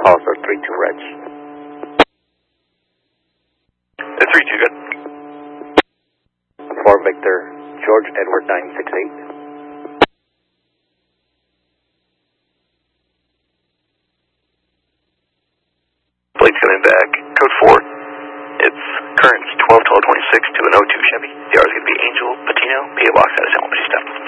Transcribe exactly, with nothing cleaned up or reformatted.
Also three two Reg. The three two, good. four Victor, George Edward nine six eight. Blake's coming back, code four. It's current twelve twelve twenty-six to an oh two Chevy. The R is going to be Angel Patino, P A box out of San Luis Obispo.